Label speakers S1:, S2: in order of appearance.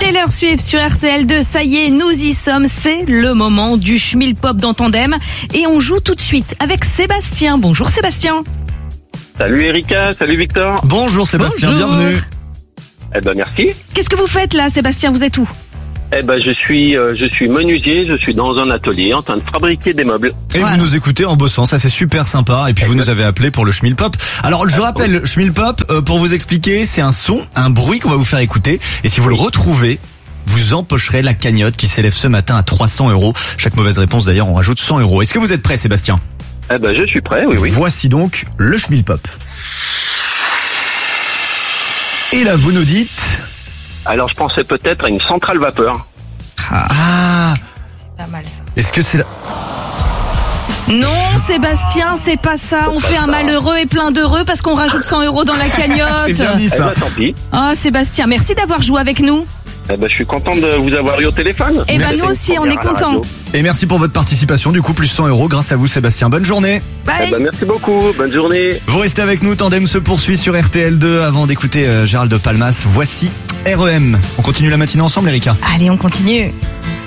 S1: Taylor Swift sur RTL2, ça y est, nous y sommes, c'est le moment du Schmilpop dans Tandem et on joue tout de suite avec Sébastien. Bonjour Sébastien.
S2: Salut Erika, salut Victor.
S3: Bonjour Sébastien,
S1: Bonjour.
S3: bienvenue.
S2: Merci.
S1: Qu'est-ce que vous faites là Sébastien, vous êtes où?
S2: Je suis menuisier, je suis dans un atelier en train de fabriquer des meubles.
S3: Et
S1: Voilà.
S3: vous nous écoutez en bossant, ça c'est super sympa. Et puis vous nous avez appelé pour le Schmilpop. Alors je rappelle, le Schmilpop, pour vous expliquer, c'est un son, un bruit qu'on va vous faire écouter. Et si vous le retrouvez, vous empocherez la cagnotte qui s'élève ce matin à 300 €. Chaque mauvaise réponse d'ailleurs, on rajoute 100 €. Est-ce que vous êtes prêt Sébastien?
S2: Je suis prêt, oui.
S3: Voici donc le Schmilpop. Et là vous nous dites...
S2: Alors je pensais peut-être à une centrale vapeur.
S3: Ah,
S1: Pas mal ça.
S3: est-ce que c'est là...
S1: Non Sébastien, c'est pas ça. On fait un malheureux et plein d'heureux parce qu'on rajoute 100 € dans la cagnotte.
S3: C'est bien dit ça.
S2: Tant pis.
S1: Ah Sébastien, merci d'avoir joué avec nous.
S2: Je suis content de vous avoir eu au téléphone.
S1: Et
S3: Merci.
S1: nous aussi, on est contents.
S3: Et merci pour votre participation, du coup plus 100 € grâce à vous Sébastien. Bonne journée.
S1: Bye.
S2: Merci beaucoup, bonne journée.
S3: Vous restez avec nous, Tandem se poursuit sur RTL2 avant d'écouter Gérald de Palmas. Voici REM. On continue la matinée ensemble Erika.
S1: Allez, on continue.